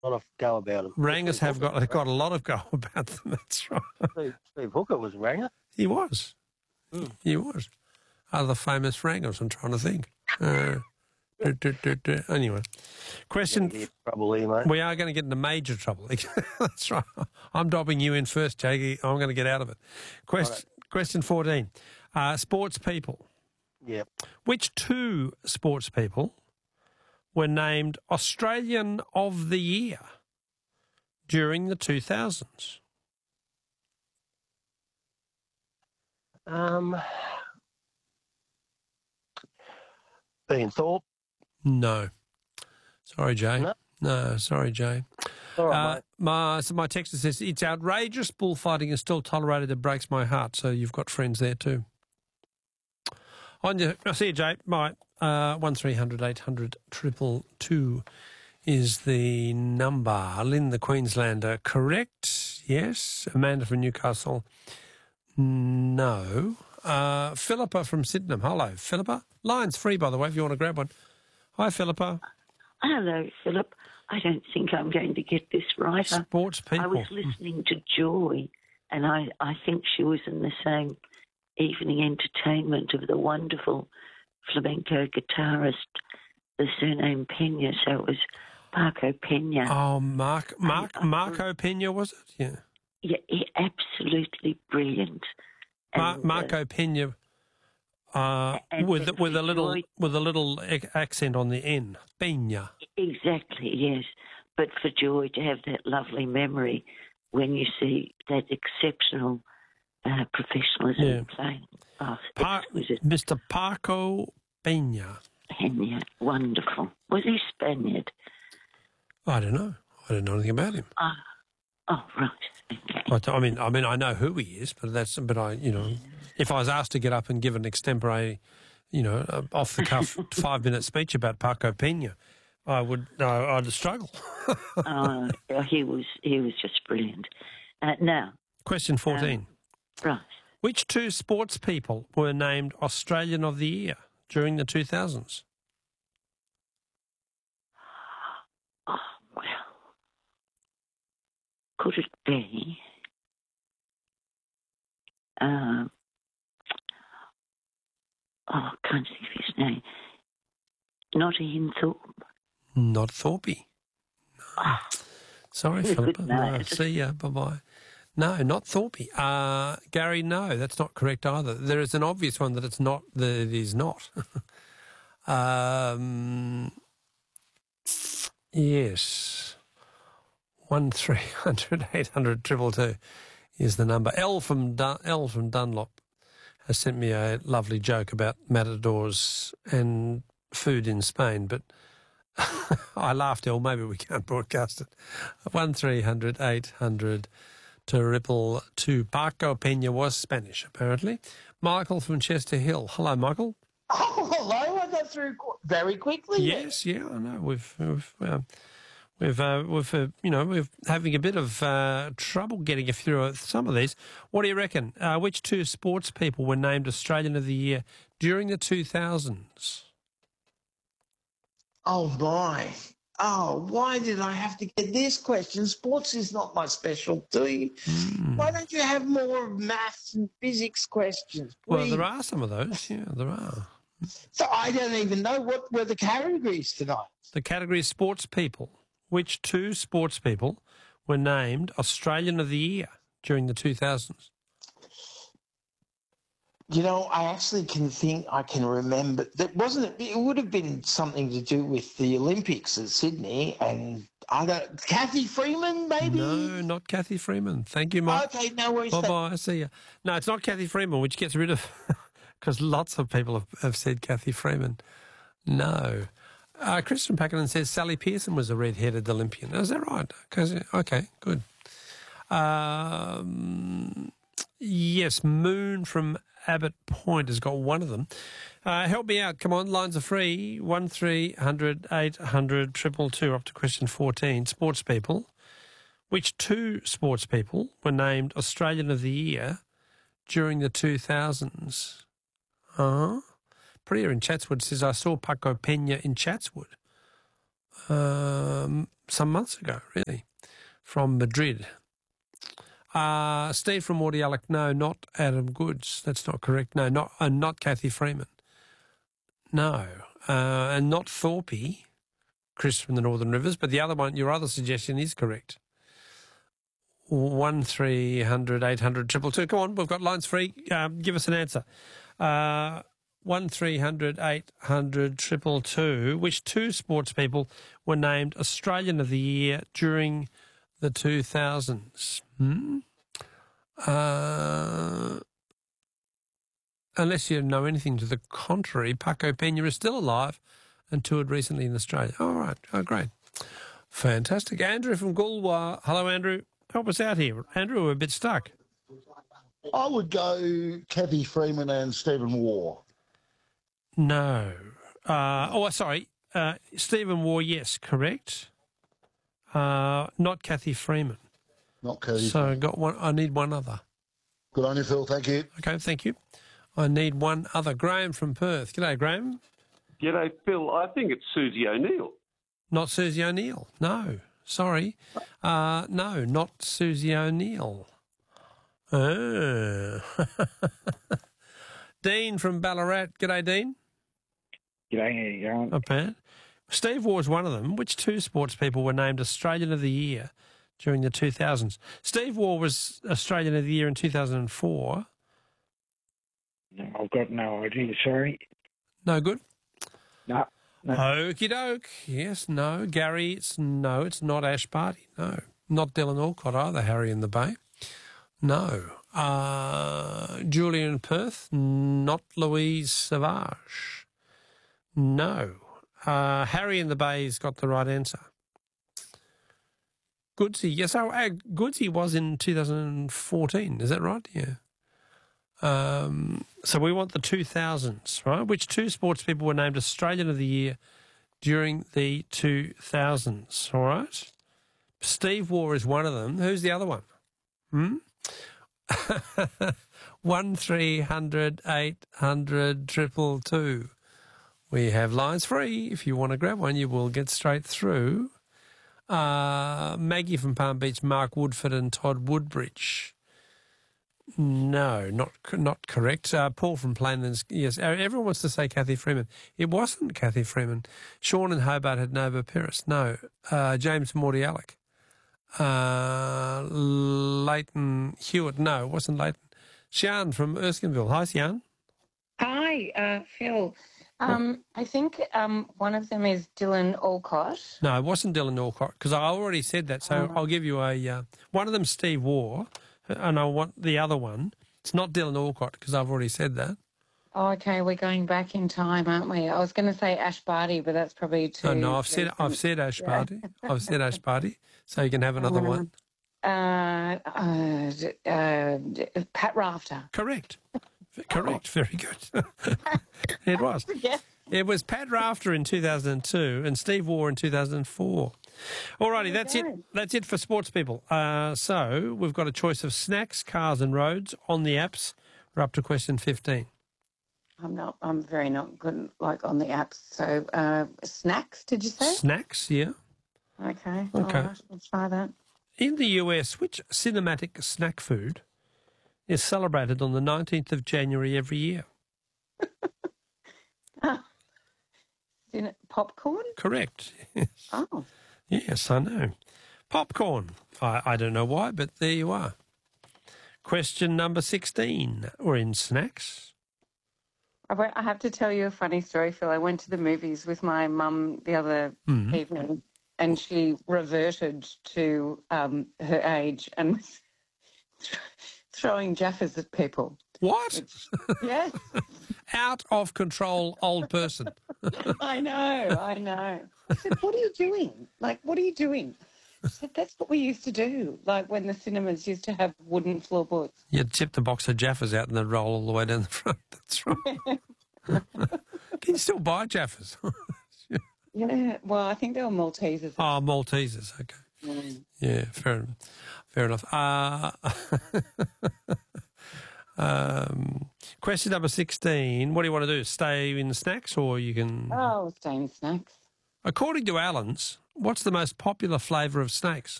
A lot of go about them. Rangers have got a lot of go about them. That's right. Steve Hooker was a Ranger. He was. He was. Other famous Rangers, I'm trying to think. Anyway. Question. Trouble here, mate. We are going to get into major trouble. That's right. I'm dobbing you in first, Jaggy. I'm going to get out of it. Question 14. Sports people. Yep. Which two sports people were named Australian of the Year during the 2000s? Ian Thorpe. No. Sorry, Jay. No, sorry, Jay. All right, mate. My texter says, it's outrageous bullfighting is still tolerated. It breaks my heart. So you've got friends there too. I'll see you, Jay. Bye. 1300 800 222 is the number. Lynn, the Queenslander, correct? Yes. Amanda from Newcastle, no. Philippa from Sydenham. Hello, Philippa. Line's free, by the way, if you want to grab one. Hi, Philippa. Hello, Philip. I don't think I'm going to get this right. Sports people. I was listening to Joy, and I think she was in the same evening entertainment of the wonderful flamenco guitarist, the surname Pena, so it was Paco Pena. Oh, Marco Pena, was it? Yeah. Yeah, absolutely brilliant. Marco Pena, with a little accent on the N, Pena. Exactly, yes. But for Joy to have that lovely memory when you see that exceptional professionalism in playing. Oh, Mr. Paco Pena. Pena, wonderful. Was he Spaniard? I don't know. I don't know anything about him. Oh, right. Okay. I mean, I know who he is, but if I was asked to get up and give an extempore, off the cuff 5-minute speech about Paco Pena, I'd struggle. He was just brilliant. Now, question 14. Right. Which two sports people were named Australian of the Year during the 2000s? Oh, well, could it be? I can't think of his name. Not Ian Thorpe. Not Thorpey. No. Sorry, Philippa. No, see ya. Bye-bye. No, not Thorpey. Gary, no, that's not correct either. There is an obvious one that it is not. Yes. 1300 800 222 is the number. L from Dunlop has sent me a lovely joke about matadors and food in Spain, but I laughed, Elle. Maybe we can't broadcast it. 1300 800 222. Paco Pena was Spanish, apparently. Michael from Chester Hill. Hello, Michael. Oh, hello. I got through very quickly. Yes, yeah, I know. We're having a bit of trouble getting through some of these. What do you reckon? Which two sports people were named Australian of the Year during the 2000s? Oh, my. Oh, why did I have to get this question? Sports is not my specialty. Why don't you have more maths and physics questions, please? Well, there are some of those. Yeah, there are. So I don't even know what were the categories tonight. The category is sports people. Which two sports people were named Australian of the Year during the 2000s? You know, I actually I can remember. That wasn't it would have been something to do with the Olympics in Sydney, and Kathy Freeman, maybe? No, not Kathy Freeman. Thank you, Mike. Okay, no worries. Bye-bye, see you. No, it's not Kathy Freeman, which gets rid of, because lots of people have said Kathy Freeman. No. Christian Packenden says Sally Pearson was a red-headed Olympian. Is that right? Okay, good. Yes, Moon from Abbott Point has got one of them. Help me out. Come on, lines are free. 1300 800 222 up to question 14. Sports people. Which two sports people were named Australian of the Year during the 2000s? Priya in Chatswood says, I saw Paco Pena in Chatswood. some months ago, really, from Madrid. Steve from Mordialloc, no, not Adam Goods. That's not correct. No, not Kathy Freeman. No, and not Thorpe, Chris from the Northern Rivers. But the other one, your other suggestion is correct. 1300 800 222. Come on, we've got lines free. Give us an answer. 1300 800 222. Which two sports people were named Australian of the Year during the 2000s? Unless you know anything to the contrary, Paco Pena is still alive and toured recently in Australia. All right. Oh, great. Fantastic. Andrew from Goolwa. Hello, Andrew. Help us out here. Andrew, we're a bit stuck. I would go Kathy Freeman and Stephen Waugh. No. Sorry. Stephen Waugh, yes, correct. Not Kathy Freeman. Not Kathy. So got one. I need one other. Good on you, Phil. Thank you. Okay, thank you. I need one other. Graham from Perth. G'day, Graham. G'day, Phil. I think it's Susie O'Neill. Not Susie O'Neill. No. Sorry. No, not Susie O'Neill. Dean from Ballarat. G'day, Dean. G'day, how you going? Not bad. Steve Waugh is one of them. Which two sports people were named Australian of the Year during the 2000s? Steve Waugh was Australian of the Year in 2004. No, I've got no idea, sorry. No good? No. Okie doke. Yes, no. Gary, it's not Ash Barty. No. Not Dylan Alcott either, Harry in the Bay. No. Julian Perth, not Louise Savage. No. Harry in the Bay's got the right answer. Goodsey, yes, Goodsey was in 2014, is that right? Yeah. So we want the 2000s, right? Which two sports people were named Australian of the Year during the 2000s, all right? Steve Waugh is one of them. Who's the other one? 1300 800 222. We have lines free. If you want to grab one, you will get straight through. Maggie from Palm Beach, Mark Woodford and Todd Woodbridge. No, not correct. Paul from Plainlands, yes. Everyone wants to say Kathy Freeman. It wasn't Kathy Freeman. Sean in Hobart had Nova Peris. No. James Mordialloc. Leighton Hewitt. No, it wasn't Leighton. Sian from Erskineville. Hi, Sian. Hi, Phil. I think one of them is Dylan Alcott. No, it wasn't Dylan Alcott because I already said that. So I'll give you a one of them, Steve Waugh, and I want the other one. It's not Dylan Alcott because I've already said that. Oh, okay, we're going back in time, aren't we? I was going to say Ash Barty, but that's probably too. Oh, no, I've said Ash Barty. I've said Ash Barty, so you can have another one. Pat Rafter. Correct. Correct. Very good. It was. Yeah. It was Pat Rafter in 2002 and Steve Waugh in 2004. All righty, that's it. That's it for sports people. So we've got a choice of snacks, cars and roads on the apps. We're up to question 15. I'm very not good on the apps. So snacks, did you say? Snacks, yeah. Okay. Okay. All right, I'll try that. In the US, which cinematic snack food is celebrated on the 19th of January every year? Popcorn? Correct. Yes. Oh. Yes, I know. Popcorn. I don't know why, but there you are. Question number 16. We're in snacks. I have to tell you a funny story, Phil. I went to the movies with my mum the other evening, and she reverted to her age and was throwing Jaffas at people. What? Yes. Out of control old person. I know. I said, what are you doing? What are you doing? I said, that's what we used to do, when the cinemas used to have wooden floorboards. You'd tip the box of Jaffas out and they'd roll all the way down the front. That's right. Can you still buy Jaffas? Yeah, well, I think they were Maltesers. Oh, Maltesers, okay. Yeah, fair enough. Question number 16. What do you want to do? Stay in snacks or you can... Oh, stay in snacks. According to Allen's, What's the most popular flavour of snakes?